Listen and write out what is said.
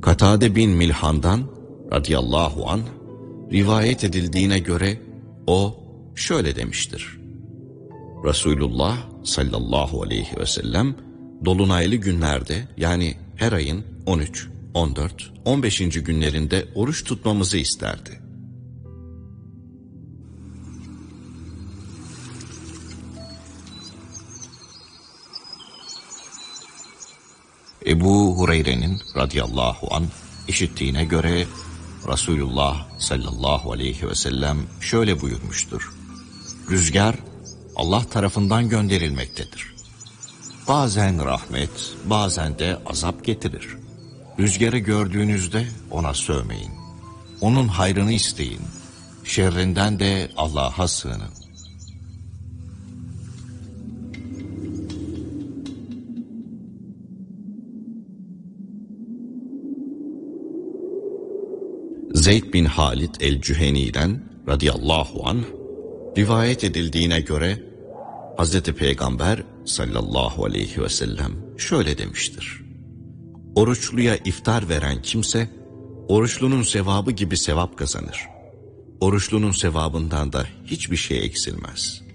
Katade bin Milhan'dan radıyallahu anh rivayet edildiğine göre o şöyle demiştir. Resulullah sallallahu aleyhi ve sellem dolunaylı günlerde, yani her ayın 13, 14, 15. günlerinde oruç tutmamızı isterdi. Ebu Hureyre'nin radıyallahu anh işittiğine göre Resulullah sallallahu aleyhi ve sellem şöyle buyurmuştur. Rüzgar Allah tarafından gönderilmektedir. Bazen rahmet, bazen de azap getirir. Rüzgarı gördüğünüzde ona sövmeyin. Onun hayrını isteyin. Şerrinden de Allah'a sığının. Zeyd bin Halid el-Cüheni'den radıyallahu anh rivayet edildiğine göre Hz. Peygamber sallallahu aleyhi ve sellem şöyle demiştir. Oruçluya iftar veren kimse oruçlunun sevabı gibi sevap kazanır. Oruçlunun sevabından da hiçbir şey eksilmez.